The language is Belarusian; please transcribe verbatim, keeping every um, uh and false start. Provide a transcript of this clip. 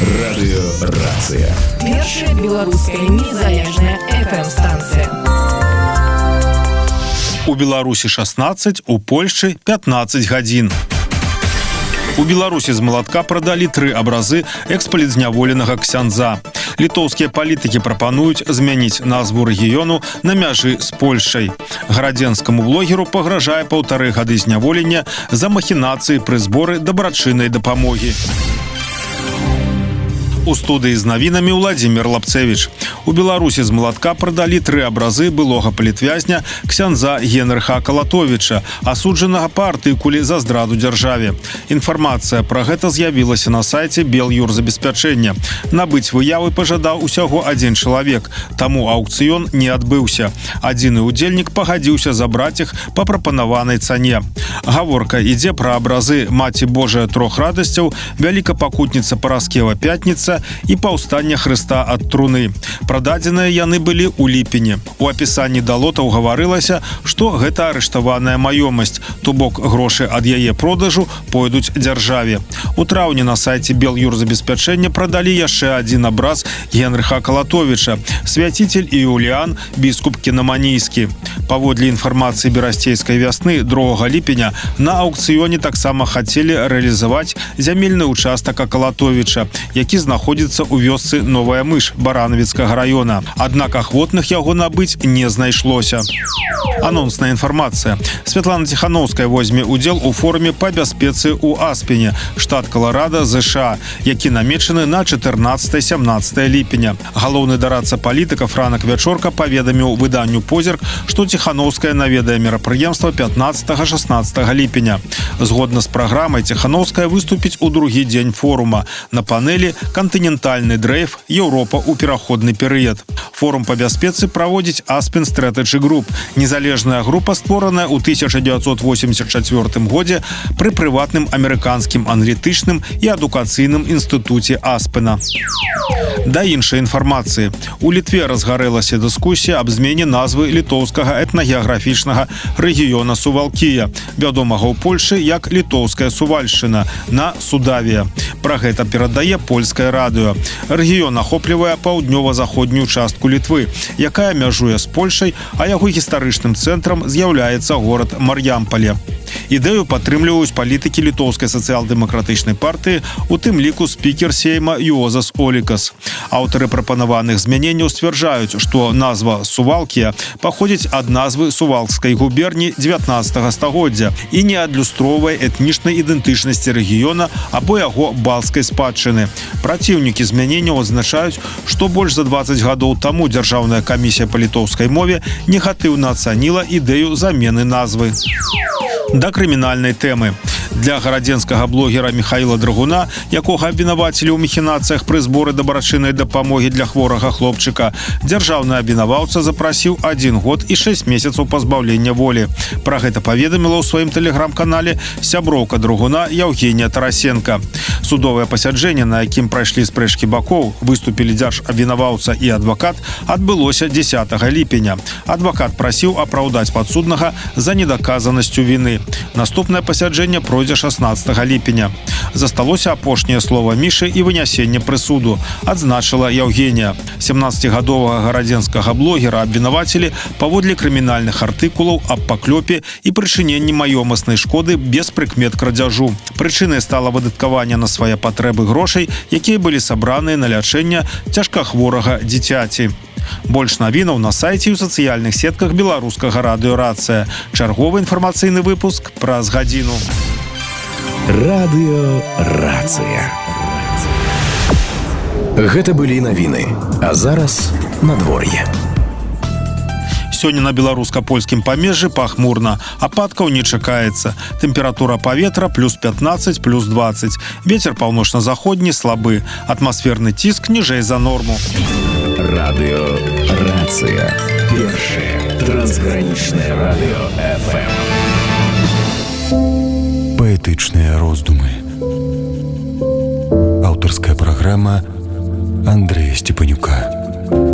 Радыёрацыя. Першая беларуская незалежная эф эм-станцыя. У Беларусі шаснаццаць, у Польшчы пятнаццаць гадзін. У Беларусі з малатка прадалі тры абразы экспалітзняволенага ксяндза. Літоўскія палітыкі прапануюць змяніць назву рэгіёну на мяжы з Польшчай. Гарадзенскаму блогеру пагражае паўтары гады зняволення за махінацыі пры зборы дабрачыннай дапамогі. У студыі з навінамі Владзімір Лапцевіч. У Беларусі з малатка прадалі тры абразы былога палітвязня ксяндза Генрыха Калатовіча, асуджанага па артыкуле за здраду дзяржаве. Інфармацыя пра гэта з'явілася на сайце Белюрзабеспячэння. Набыць выявы пажадаў усяго адзін чалавек, таму аўкцыён не адбыўся. Адзіны ўдзельнік пагадзіўся забраць іх па прапанаванай цане. Гаворка ідзе пра абразы Маці Божая трох радасцяў, Вялікапакутніца Параскева Пятніца і паўстання Хрыста ад труны. Прададзеныя яны былі ў ліпені. У апісанні да лотаў гаварылася, што гэта арыштаваная маёмасць, то бок грошы ад яе продажу пойдуць дзяржаве. У траўні на сайце Белюрзабеспячэння прадалі яшчэ адзін абраз Генрыха Калатовіча, свяціцель Іуліан, біскуп Кенаманійскі. Паводле інфармацыі берасцейскай вясны другога ліпеня на аўкцыёне таксама хацелі рэалізаваць зямельны участак Калатовіча, які знаходзіцца ў вёсцы Новая Мыш Баранавіцкага раёна. Аднак ахвотных яго набыць не знайшлося. Анонсная інфармацыя. Святлана Ціхановская возьме ўдзел у форуме па бяспецы ў Аспене, штат Каларада, ЗША, які намечаны на чатырнаццатае-сямнаццатае ліпеня. Галоўны дарадца палітыка Франак Вячорка паведаміў выданню «Позірк», што Ціхановская наведае мерапрыемства пятнаццатага-шаснаццатага ліпеня. Згодна з праграмай, Ціхановская выступіць у другі дзень форума на панелі «Кантынентальны дрейф. Еўропа ў пераходны перыяд». Форум па бяспецы праводзіць Aspen Strategy Group, незалежная група, створаная ў тысяча дзевяцьсот восемьдесят чацвёртым годзе пры прыватным амерыканскім аналітычным і адукацыйным інстытуце Аспена. Да іншай інфармацыі. У Літве разгарэлася дыскусія аб змене назвы літоўскага этнагеаграфічнага рэгіёна Сувалкія, вядомага ў Польшы як Літоўская Сувальшчына, на Судавія. Пра гэта перадае польскае радыё. Рэгіён ахоплівае паўднёва-заходнюю частку Літвы, якая мяжуе з Польшай, а яго гістарычным цэнтрам з'яўляецца горад Мар'ямполе. Ідэю падтрымліваюць палітыкі літоўскай сацыял-дэмакратычнай партыі, у тым ліку спікер Сейма Юозас Олікас. Аўтары прапанаваных змяненняў сцвярджаюць, што назва Сувалкія паходзіць ад назвы Сувалкскай губерні дзевятнаццатага стагоддзя і не адлюстроўвае этнічнай ідэнтычнасці рэгіёна або яго балцкай спадчыны. Праціўнікі змяненняў адзначаюць, што больш за дваццаць гадоў таму Дзяржаўная камісія па літоўскай мове негатыўна ацаніла ідэю замены назвы. Да крымінальнай тэмы. Для гарадзенскага блогера Михаіла Драгуна, якога абвінавацілі ў махінацыях пры зборы дабрачыннай дапамогі для хворага хлопчыка, дзяржаўны абвінаваўца запрасіў адзін год і шэсць месяцаў пазбаўлення волі. Пра гэта паведаміла ў сваім тэлеграм-канале сяброўка Драгуна Яўгенія Тарасенка. Судовае пасяджэнне, на якім прайшлі спрэчкі бакоў, выступілі дзяржабвінаваўца і адвакат, адбылося дзесятага ліпеня. Адвакат прасіў апраўдаць падсуднага за недаказанасцю віны. Наступнае пасяджэнне пройдзе шаснаццатага ліпеня. Засталося апошняе слова Мішы і вынясенне прысуду, адзначыла Яўгенія. семнаццацігадовага гарадзенскага блогера абвінавацілі паводле крымінальных артыкулаў аб паклёпе і прычыненні маёмаснай шкоды без прыкмет крадзяжу. Прычынай стала выдаткаванне на свае патрэбы грошай, якія былі сабраныя на лячэнне цяжкахворага дзіцяці. Больш навінаў на сайце і ў сацыяльных сетках беларускага радыёрацыя. Чарговы інфармацыйны выпуск праз гадзіну. Радыёрацыя. Гэта былі навіны. А зараз надвор'е. Сёння на беларуска-польскім памежжы пахмурна, ападкаў не чакаецца. Тэмпература паветра плюс пятнаццаць, плюс дваццаць. Вецер паўночна-заходні слабы. Атмасферны ціск ніжэй за норму. Радыёрацыя. Першае трансгранічнае радыё эф эм. Паэтычныя роздумы. Аўтарская праграма Андрэя Степанюка.